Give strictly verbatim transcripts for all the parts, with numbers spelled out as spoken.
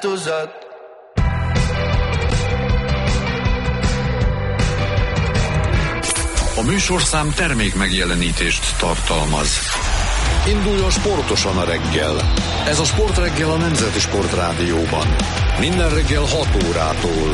A műsorszám termék megjelenítést tartalmaz. Induljon sportosan a reggel. Ez a Sportreggel a Nemzeti Sportrádióban. Minden reggel hat órától.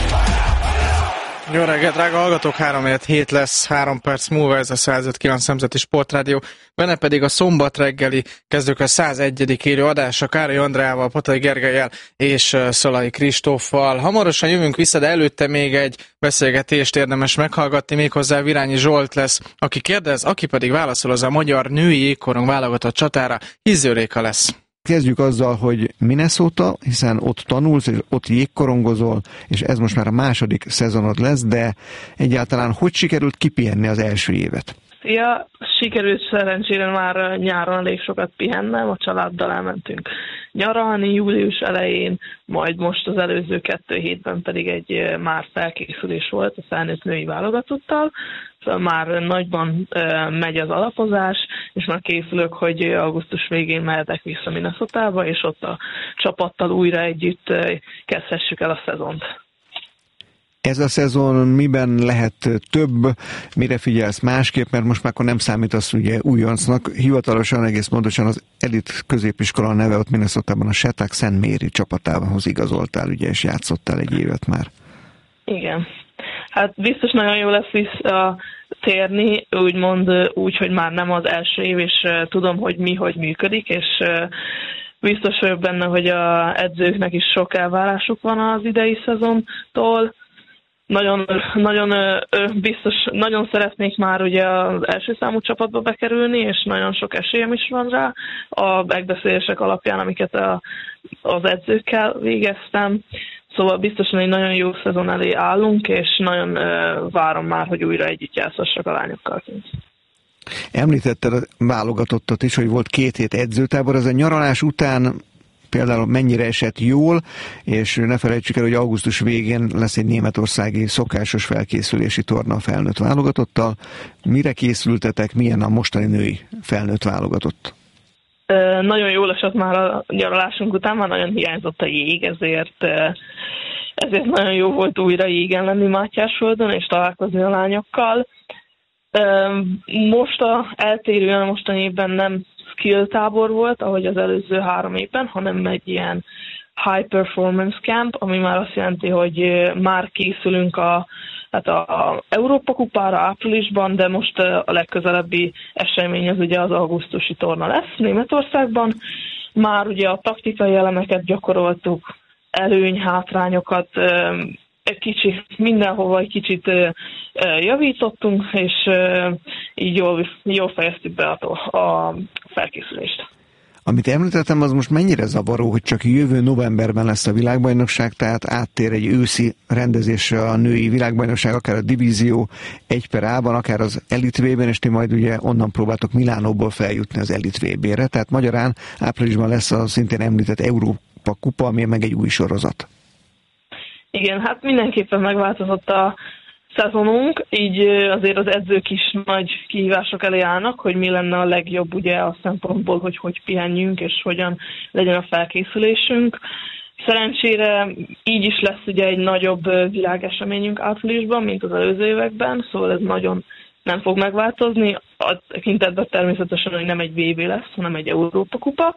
Jó reggelt, drága hallgatók! három hét lesz, három perc múlva ez a száz öt kilenc Nemzeti Sportrádió. Benne pedig a szombat reggeli kezdők a százegyedik élő adása Károly Andreával, Patai Gergellyel és Szalai Kristóffal. Hamarosan jövünk vissza, de előtte még egy beszélgetést érdemes meghallgatni, méghozzá Virányi Zsolt lesz, aki kérdez, aki pedig válaszol az a magyar női jégkorong válogatott csatára, Hizző Réka lesz. Kezdjük azzal, hogy Minnesota, hiszen ott tanulsz, és ott jégkorongozol, és ez most már a második szezonod lesz, de egyáltalán hogy sikerült kipihenni az első évet? Ja, sikerült szerencsére már nyáron elég sokat pihennem, a családdal elmentünk nyaralni július elején, majd most az előző kettő hétben pedig egy már felkészülés volt a felnőtt női válogatottal, szóval már nagyban megy az alapozás, és már készülök, hogy augusztus végén mehetek vissza Minnesotába, és ott a csapattal újra együtt kezdhessük el a szezont. Ez a szezon miben lehet több, mire figyelsz másképp, mert most már akkor nem számítasz ugye újoncnak. Hivatalosan, egész pontosan az elit középiskola neve ott Minnesotában a Shattuck Szent Mary csapatához igazoltál, ugye, és játszottál egy évet már. Igen. Hát biztos nagyon jó lesz visszatérni, úgymond úgy, hogy már nem az első év, és tudom, hogy mi, hogy működik, és biztos vagyok benne, hogy az edzőknek is sok elvárásuk van az idei szezontól. Nagyon, nagyon biztos, nagyon szeretnék már ugye az első számú csapatba bekerülni, és nagyon sok esélyem is van rá a megbeszélések alapján, amiket a, az edzőkkel végeztem. Szóval biztosan egy nagyon jó szezon elé állunk, és nagyon várom már, hogy újra együtt játszhassak a lányokkal. Említetted a válogatottat is, hogy volt két hét edzőtábor, ez a nyaralás után például mennyire esett jól, és ne felejtsük el, hogy augusztus végén lesz egy németországi szokásos felkészülési torna a felnőtt válogatottal. Mire készültetek, milyen a mostani női felnőtt válogatott? Ö, nagyon jól esett már a nyaralásunk után, már nagyon hiányzott a jég, ezért, ezért nagyon jó volt újra jégen lenni Mátyásföldön, és találkozni a lányokkal. Ö, most a eltérően a mostani évben nem skill tábor volt, ahogy az előző három évben, hanem egy ilyen high performance camp, ami már azt jelenti, hogy már készülünk a, hát a Európa kupára áprilisban, de most a legközelebbi esemény az ugye az augusztusi torna lesz Németországban. Már ugye a taktikai elemeket gyakoroltuk, előny, hátrányokat, egy kicsi, mindenhova egy kicsit javítottunk, és így jól, jól fejeztük be a, a felkészülést. Amit említettem, az most mennyire zavaró, hogy csak jövő novemberben lesz a világbajnokság, tehát áttér egy őszi rendezésre a női világbajnokság, akár a divízió egy per A-ban, akár az Elite vé bé-ben, és ti majd ugye onnan próbáltok Milánóból feljutni az Elite vé bé-re, tehát magyarán áprilisban lesz a szintén említett Európa kupa, ami meg egy új sorozat. Igen, hát mindenképpen megváltozott a szezonunk, így azért az edzők is nagy kihívások elé állnak, hogy mi lenne a legjobb ugye a szempontból, hogy hogy pihenjünk, és hogyan legyen a felkészülésünk. Szerencsére így is lesz ugye egy nagyobb világeseményünk áprilisban, mint az előző években, szóval ez nagyon nem fog megváltozni. A tekintetben természetesen, hogy nem egy vé bé lesz, hanem egy Európa kupa.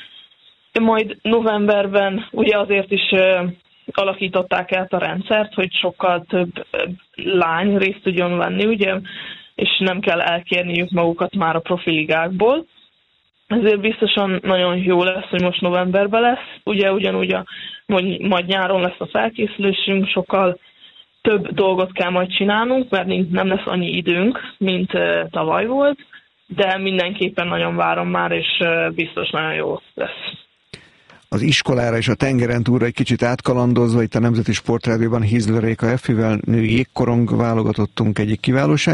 Majd novemberben ugye azért is alakították át a rendszert, hogy sokkal több lány részt tudjon venni, ugye, és nem kell elkérniük magukat már a profiligákból. Ezért biztosan nagyon jó lesz, hogy most novemberben lesz. Ugye ugyanúgy a, majd nyáron lesz a felkészülésünk, sokkal több dolgot kell majd csinálnunk, mert nem lesz annyi időnk, mint tavaly volt, de mindenképpen nagyon várom már, és biztos nagyon jó lesz. Az iskolára és a tengeren túlra egy kicsit átkalandozva, itt a Nemzeti Sportrádióban Hizző Réka Effivel női jégkorong válogatottunk egyik kiválóság.